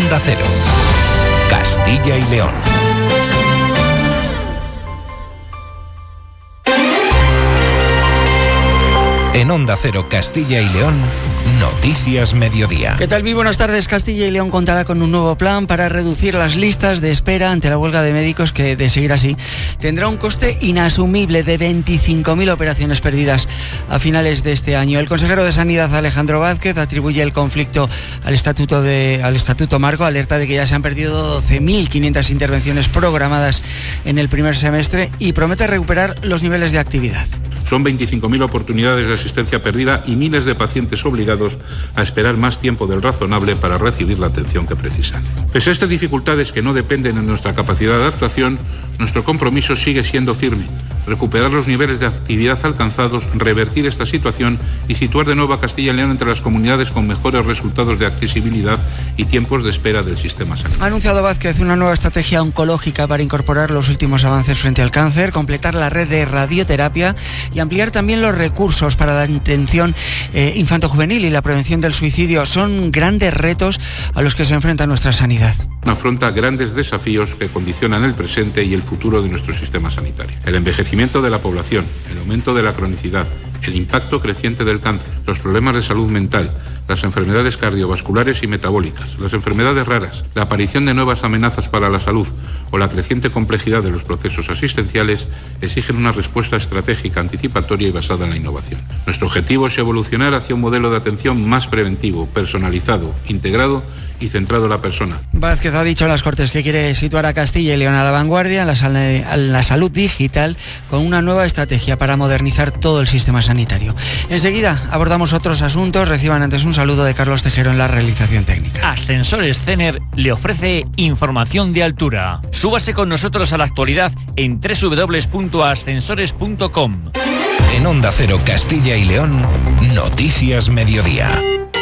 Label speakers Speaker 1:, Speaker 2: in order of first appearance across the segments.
Speaker 1: Onda Cero, Castilla y León. En Onda Cero, Castilla y León, Noticias Mediodía.
Speaker 2: ¿Qué tal? Muy buenas tardes. Castilla y León contará con un nuevo plan para reducir las listas de espera ante la huelga de médicos que, de seguir así, tendrá un coste inasumible de 25.000 operaciones perdidas a finales de este año. El consejero de Sanidad, Alejandro Vázquez, atribuye el conflicto al Estatuto Marco, alerta de que ya se han perdido 12.500 intervenciones programadas en el primer semestre y promete recuperar los niveles de actividad.
Speaker 3: Son 25.000 oportunidades de asistencia perdida y miles de pacientes obligados a esperar más tiempo del razonable para recibir la atención que precisan. Pese a estas dificultades que no dependen de nuestra capacidad de actuación, nuestro compromiso sigue siendo firme: recuperar los niveles de actividad alcanzados, revertir esta situación y situar de nuevo a Castilla y León entre las comunidades con mejores resultados de accesibilidad y tiempos de espera del sistema sanitario.
Speaker 2: Ha anunciado Vázquez una nueva estrategia oncológica para incorporar los últimos avances frente al cáncer, completar la red de radioterapia y ampliar también los recursos para la atención infantojuvenil y la prevención del suicidio. Son grandes retos a los que se enfrenta nuestra sanidad.
Speaker 3: Afronta grandes desafíos que condicionan el presente y el futuro de nuestro sistema sanitario: el envejecimiento de la población, el aumento de la cronicidad, el impacto creciente del cáncer, los problemas de salud mental, las enfermedades cardiovasculares y metabólicas, las enfermedades raras, la aparición de nuevas amenazas para la salud o la creciente complejidad de los procesos asistenciales exigen una respuesta estratégica, anticipatoria y basada en la innovación. Nuestro objetivo es evolucionar hacia un modelo de atención más preventivo, personalizado, integrado y centrado en la persona.
Speaker 2: Vázquez ha dicho en las Cortes que quiere situar a Castilla y León a la vanguardia en la salud digital con una nueva estrategia para modernizar todo el sistema sanitario. Enseguida abordamos otros asuntos. Reciban antes un saludo de Carlos Tejero en la realización técnica.
Speaker 4: Ascensores Cener le ofrece información de altura. Súbase con nosotros a la actualidad en www.ascensores.com.
Speaker 1: En Onda Cero, Castilla y León, Noticias Mediodía.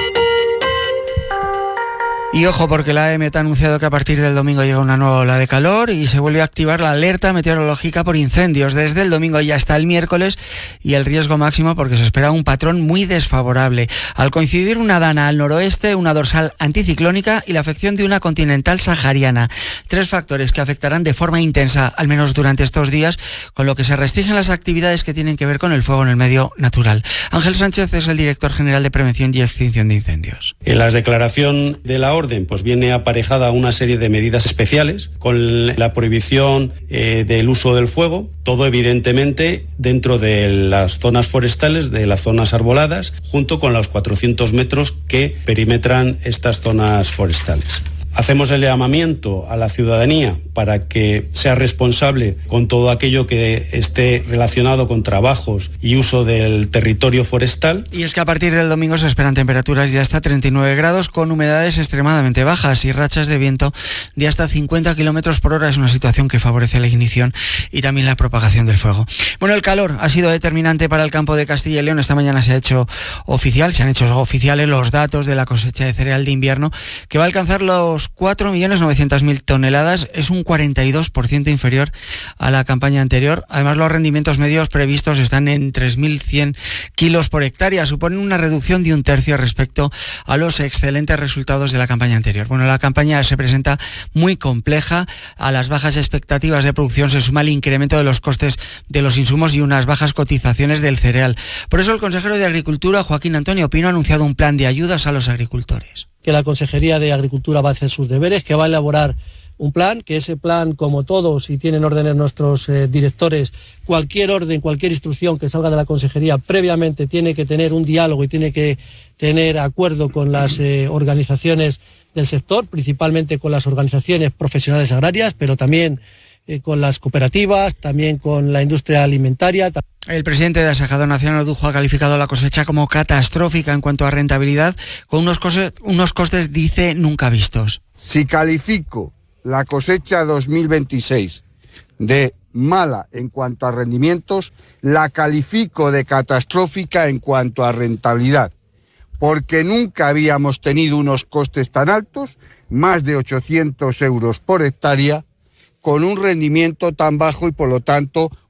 Speaker 2: Y ojo, porque la EMET ha anunciado que a partir del domingo llega una nueva ola de calor y se vuelve a activar la alerta meteorológica por incendios desde el domingo y hasta el miércoles, y el riesgo máximo porque se espera un patrón muy desfavorable. Al coincidir una dana al noroeste, una dorsal anticiclónica y la afección de una continental sahariana. 3 factores que afectarán de forma intensa, al menos durante estos días, con lo que se restringen las actividades que tienen que ver con el fuego en el medio natural. Ángel Sánchez es el director general de Prevención y Extinción de Incendios.
Speaker 5: En la declaración de la orden pues viene aparejada una serie de medidas especiales con la prohibición del uso del fuego, todo evidentemente dentro de las zonas forestales, de las zonas arboladas, junto con los 400 metros que perimetran estas zonas forestales. Hacemos el llamamiento a la ciudadanía para que sea responsable con todo aquello que esté relacionado con trabajos y uso del territorio forestal.
Speaker 2: Y es que a partir del domingo se esperan temperaturas de hasta 39 grados con humedades extremadamente bajas y rachas de viento de hasta 50 kilómetros por hora. Es una situación que favorece la ignición y también la propagación del fuego. Bueno, el calor ha sido determinante para el campo de Castilla y León. Esta mañana se han hecho oficiales los datos de la cosecha de cereal de invierno, que va a alcanzar los 4.900.000 toneladas, es un 42% inferior a la campaña anterior. Además, los rendimientos medios previstos están en 3.100 kilos por hectárea, suponen una reducción de 1/3 respecto a los excelentes resultados de la campaña anterior. Bueno, la campaña se presenta muy compleja. A las bajas expectativas de producción se suma el incremento de los costes de los insumos y unas bajas cotizaciones del cereal. Por eso el consejero de Agricultura, Joaquín Antonio Pino, ha anunciado un plan de ayudas a los agricultores.
Speaker 6: Que la Consejería de Agricultura va a hacer sus deberes, que va a elaborar un plan, que ese plan, como todos, y tienen órdenes nuestros directores, cualquier orden, cualquier instrucción que salga de la Consejería previamente tiene que tener un diálogo y tiene que tener acuerdo con las organizaciones del sector, principalmente con las organizaciones profesionales agrarias, pero también con las cooperativas, también con la industria alimentaria.
Speaker 2: El presidente de Asajador Nacional, Odujo, ha calificado la cosecha como catastrófica en cuanto a rentabilidad, con unos costes, dice, nunca vistos.
Speaker 7: Si califico la cosecha 2026 de mala en cuanto a rendimientos, la califico de catastrófica en cuanto a rentabilidad, porque nunca habíamos tenido unos costes tan altos, más de 800 euros por hectárea, con un rendimiento tan bajo y por lo tanto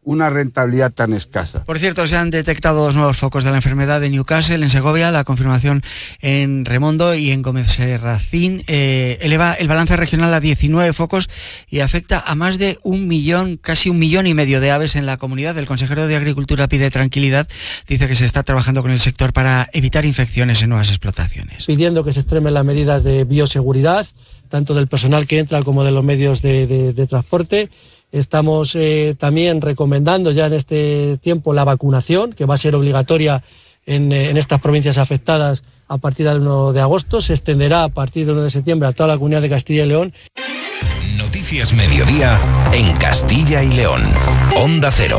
Speaker 7: una rentabilidad tan escasa.
Speaker 2: Por cierto, se han detectado 2 nuevos focos de la enfermedad en Newcastle, en Segovia, la confirmación en Remondo y en Gómez Serracín. Eleva el balance regional a 19 focos y afecta a más de 1 millón, casi 1,5 millones de aves en la comunidad. El consejero de Agricultura pide tranquilidad, dice que se está trabajando con el sector para evitar infecciones en nuevas explotaciones.
Speaker 6: Pidiendo que se extremen las medidas de bioseguridad, tanto del personal que entra como de los medios de transporte. Estamos también recomendando ya en este tiempo la vacunación, que va a ser obligatoria en estas provincias afectadas a partir del 1 de agosto. Se extenderá a partir del 1 de septiembre a toda la comunidad de Castilla y León.
Speaker 1: Noticias Mediodía en Castilla y León. Onda Cero.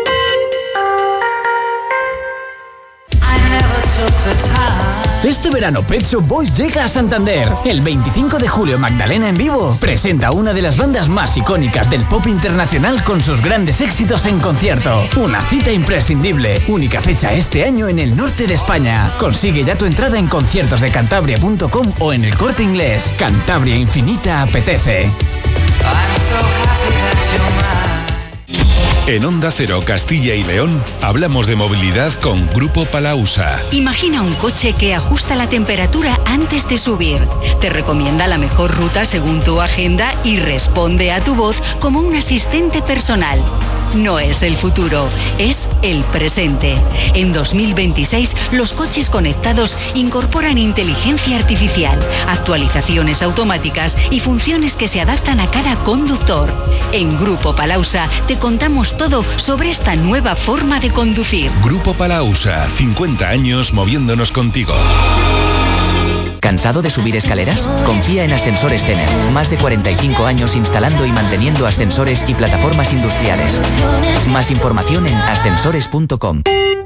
Speaker 8: Este verano Pet Shop Boys llega a Santander. El 25 de julio Magdalena en vivo presenta una de las bandas más icónicas del pop internacional con sus grandes éxitos en concierto. Una cita imprescindible. Única fecha este año en el norte de España. Consigue ya tu entrada en conciertosdecantabria.com o en el Corte Inglés. Cantabria Infinita apetece.
Speaker 1: En Onda Cero Castilla y León hablamos de movilidad con Grupo Palausa.
Speaker 9: Imagina un coche que ajusta la temperatura antes de subir, te recomienda la mejor ruta según tu agenda y responde a tu voz como un asistente personal. No es el futuro, es el presente. En 2026, los coches conectados incorporan inteligencia artificial, actualizaciones automáticas y funciones que se adaptan a cada conductor. En Grupo Palausa te contamos todo sobre esta nueva forma de conducir.
Speaker 1: Grupo Palausa, 50 años moviéndonos contigo.
Speaker 10: ¿Cansado de subir escaleras? Confía en Ascensores Cener. Más de 45 años instalando y manteniendo ascensores y plataformas industriales. Más información en ascensores.com.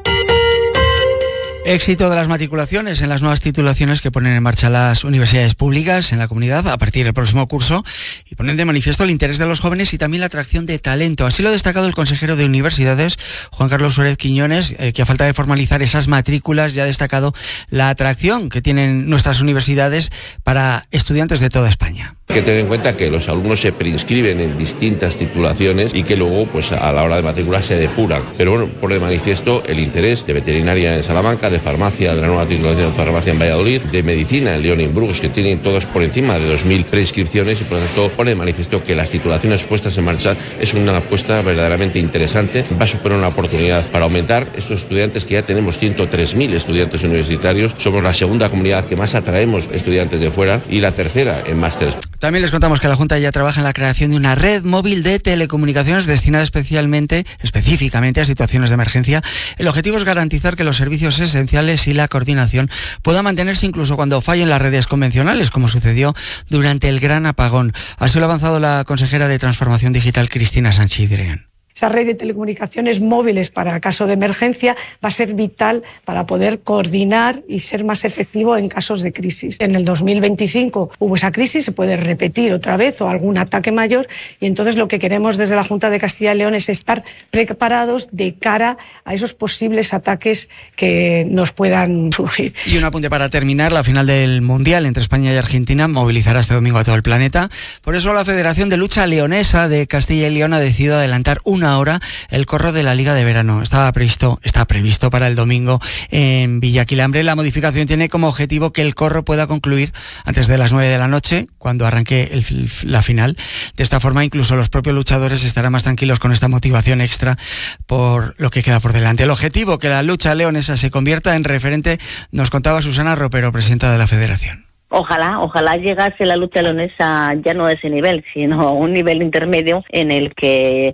Speaker 2: Éxito de las matriculaciones en las nuevas titulaciones que ponen en marcha las universidades públicas en la comunidad a partir del próximo curso y ponen de manifiesto el interés de los jóvenes y también la atracción de talento. Así lo ha destacado el consejero de Universidades, Juan Carlos Suárez Quiñones, que a falta de formalizar esas matrículas ya ha destacado la atracción que tienen nuestras universidades para estudiantes de toda España.
Speaker 11: Hay que tener en cuenta que los alumnos se preinscriben en distintas titulaciones y que luego, pues a la hora de matricular se depuran. Pero bueno, pone de manifiesto el interés de veterinaria en Salamanca, de farmacia, de la nueva titulación de farmacia en Valladolid, de medicina en León y en Burgos, que tienen todos por encima de 2.000 preinscripciones y por lo tanto pone de manifiesto que las titulaciones puestas en marcha es una apuesta verdaderamente interesante. Va a suponer una oportunidad para aumentar estos estudiantes, que ya tenemos 103.000 estudiantes universitarios. Somos la segunda comunidad que más atraemos estudiantes de fuera y la tercera en másteres.
Speaker 2: También les contamos que la Junta ya trabaja en la creación de una red móvil de telecomunicaciones destinada específicamente a situaciones de emergencia. El objetivo es garantizar que los servicios esenciales y la coordinación puedan mantenerse incluso cuando fallen las redes convencionales, como sucedió durante el gran apagón. Así lo ha avanzado la consejera de Transformación Digital, Cristina Sánchez-Drien.
Speaker 12: Esa red de telecomunicaciones móviles para caso de emergencia va a ser vital para poder coordinar y ser más efectivo en casos de crisis. En el 2025 hubo esa crisis, se puede repetir otra vez o algún ataque mayor, y entonces lo que queremos desde la Junta de Castilla y León es estar preparados de cara a esos posibles ataques que nos puedan surgir.
Speaker 2: Y un apunte para terminar: la final del Mundial entre España y Argentina movilizará este domingo a todo el planeta. Por eso la Federación de Lucha Leonesa de Castilla y León ha decidido adelantar una hora el corro de la Liga de Verano. Está previsto para el domingo en Villaquilambre. La modificación tiene como objetivo que el corro pueda concluir antes de las 9 de la noche, cuando arranque la final. De esta forma, incluso los propios luchadores estarán más tranquilos con esta motivación extra por lo que queda por delante. El objetivo, que la lucha leonesa se convierta en referente, nos contaba Susana Ropero, presidenta de la Federación.
Speaker 13: Ojalá llegase la lucha leonesa ya no a ese nivel, sino a un nivel intermedio en el que,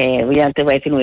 Speaker 13: ya te voy a decir,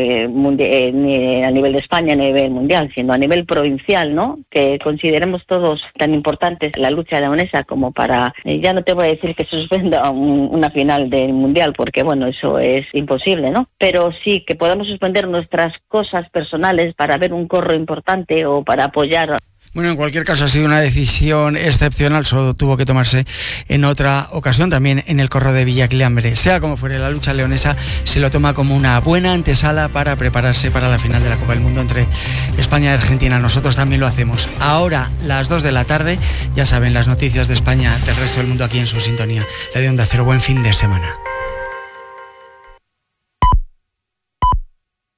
Speaker 13: ni a nivel de España ni a nivel mundial, sino a nivel provincial, ¿no? Que consideremos todos tan importantes la lucha leonesa como para, ya no te voy a decir que se suspenda una final del mundial, porque bueno, eso es imposible, ¿no? Pero sí que podamos suspender nuestras cosas personales para ver un corro importante o para apoyar.
Speaker 2: Bueno, en cualquier caso ha sido una decisión excepcional, solo tuvo que tomarse en otra ocasión, también en el corro de Villaquilambre. Sea como fuere, la lucha leonesa se lo toma como una buena antesala para prepararse para la final de la Copa del Mundo entre España y Argentina. Nosotros también lo hacemos. Ahora, las 2 de la tarde, ya saben, las noticias de España, del resto del mundo aquí en su sintonía. La de Onda Cero, buen fin de semana.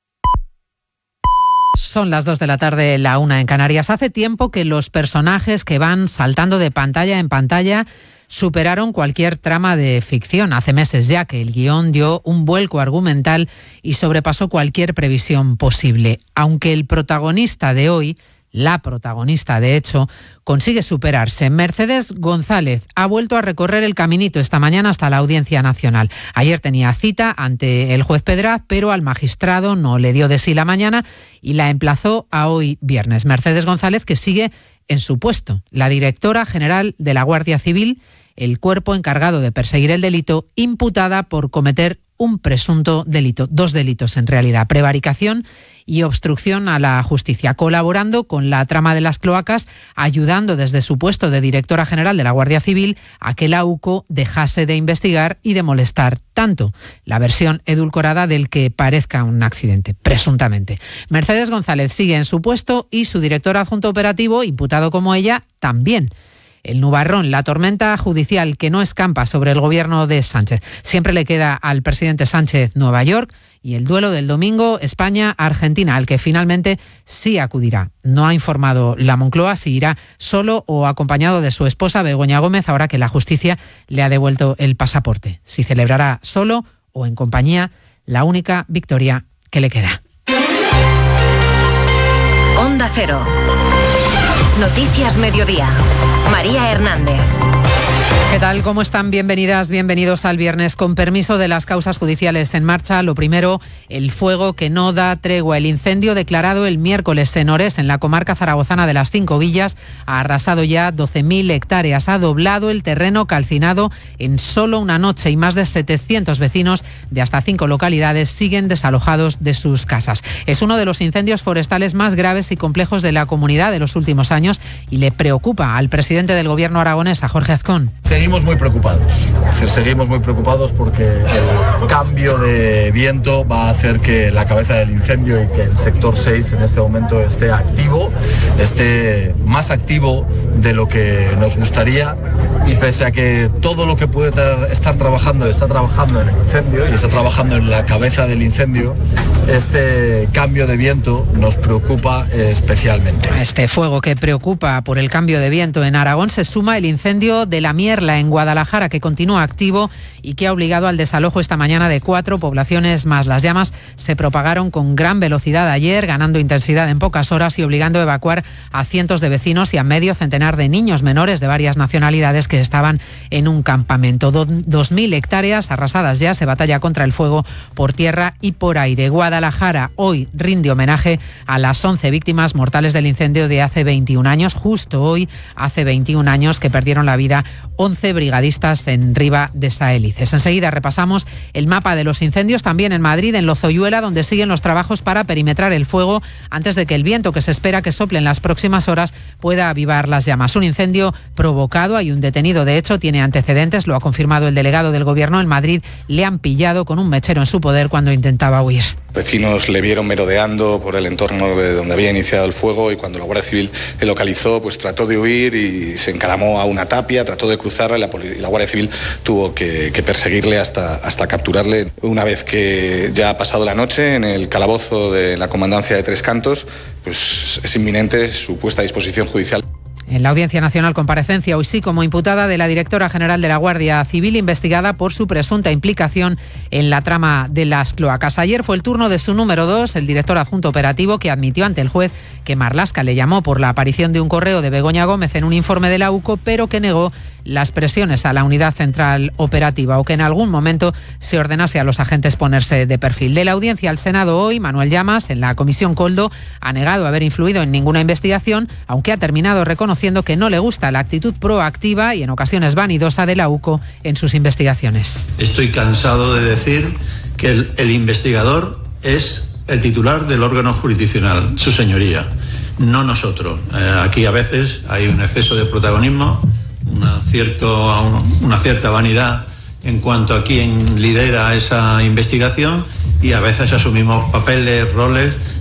Speaker 14: Son las 2 de la tarde, la 1 en Canarias. Hace tiempo que los personajes que van saltando de pantalla en pantalla superaron cualquier trama de ficción. Hace meses ya que el guión dio un vuelco argumental y sobrepasó cualquier previsión posible. Aunque el protagonista de hoy, la protagonista de hecho, consigue superarse. Mercedes González ha vuelto a recorrer el caminito esta mañana hasta la Audiencia Nacional. Ayer tenía cita ante el juez Pedraz, pero al magistrado no le dio de sí la mañana y la emplazó a hoy viernes. Mercedes González, que sigue en su puesto, la directora general de la Guardia Civil, el cuerpo encargado de perseguir el delito, imputada por cometer un presunto delito, 2 delitos en realidad: prevaricación y obstrucción a la justicia, colaborando con la trama de las cloacas, ayudando desde su puesto de directora general de la Guardia Civil a que la AUCO dejase de investigar y de molestar tanto. La versión edulcorada del que parezca un accidente, presuntamente. Mercedes González sigue en su puesto y su director adjunto operativo, imputado como ella, también. El nubarrón, la tormenta judicial que no escampa sobre el gobierno de Sánchez. Siempre le queda al presidente Sánchez Nueva York y el duelo del domingo España-Argentina, al que finalmente sí acudirá. No ha informado la Moncloa si irá solo o acompañado de su esposa Begoña Gómez, ahora que la justicia le ha devuelto el pasaporte. Si celebrará solo o en compañía, la única victoria que le queda.
Speaker 15: Onda Cero. Noticias Mediodía. María Hernández.
Speaker 14: ¿Qué tal? ¿Cómo están? Bienvenidas, bienvenidos al viernes. Con permiso de las causas judiciales en marcha, lo primero, el fuego que no da tregua. El incendio declarado el miércoles en Orés, en la comarca zaragozana de las Cinco Villas, ha arrasado ya 12.000 hectáreas. Ha doblado el terreno calcinado en solo una noche y más de 700 vecinos de hasta 5 localidades siguen desalojados de sus casas. Es uno de los incendios forestales más graves y complejos de la comunidad de los últimos años y le preocupa al presidente del gobierno aragonés, a Jorge Azcón.
Speaker 16: Seguimos muy preocupados porque el cambio de viento va a hacer que la cabeza del incendio y que el sector 6 en este momento esté activo, esté más activo de lo que nos gustaría, y pese a que todo lo que puede estar trabajando está trabajando en el incendio y está trabajando en la cabeza del incendio, este cambio de viento nos preocupa especialmente.
Speaker 14: A este fuego que preocupa por el cambio de viento en Aragón se suma el incendio de la Mierla en Guadalajara, que continúa activo y que ha obligado al desalojo esta mañana de 4 poblaciones más. Las llamas se propagaron con gran velocidad ayer, ganando intensidad en pocas horas y obligando a evacuar a cientos de vecinos y a medio centenar de niños menores de varias nacionalidades que estaban en un campamento. 2.000 hectáreas arrasadas ya. Se batalla contra el fuego por tierra y por aire. Guadalajara hoy rinde homenaje a las 11 víctimas mortales del incendio de hace 21 años. Justo hoy, hace 21 años que perdieron la vida 11 brigadistas en Riva de Saélices. Enseguida repasamos el mapa de los incendios también en Madrid, en Lozoyuela, donde siguen los trabajos para perimetrar el fuego antes de que el viento que se espera que sople en las próximas horas pueda avivar las llamas. Un incendio provocado, hay un detenido, de hecho, tiene antecedentes, lo ha confirmado el delegado del gobierno en Madrid. Le han pillado con un mechero en su poder cuando intentaba huir.
Speaker 17: Vecinos le vieron merodeando por el entorno de donde había iniciado el fuego y cuando la Guardia Civil le localizó, pues trató de huir y se encaramó a una tapia, trató de cruzarla y la Guardia Civil tuvo que perseguirle hasta capturarle. Una vez que ya ha pasado la noche en el calabozo de la Comandancia de Tres Cantos, pues es inminente su puesta a disposición judicial.
Speaker 14: En la Audiencia Nacional, comparecencia hoy sí como imputada de la directora general de la Guardia Civil, investigada por su presunta implicación en la trama de las cloacas. Ayer fue el turno de su número 2, el director adjunto operativo, que admitió ante el juez que Marlaska le llamó por la aparición de un correo de Begoña Gómez en un informe de la UCO, pero que negó las presiones a la unidad central operativa o que en algún momento se ordenase a los agentes ponerse de perfil. De la audiencia al Senado hoy, Manuel Llamas, en la Comisión Koldo, ha negado haber influido en ninguna investigación, aunque ha terminado reconociendo que no le gusta la actitud proactiva y en ocasiones vanidosa de la UCO en sus investigaciones.
Speaker 18: Estoy cansado de decir que el investigador es el titular del órgano jurisdiccional, su señoría, no nosotros. Aquí a veces hay un exceso de protagonismo, una cierta vanidad en cuanto a quién lidera esa investigación y a veces asumimos papeles, roles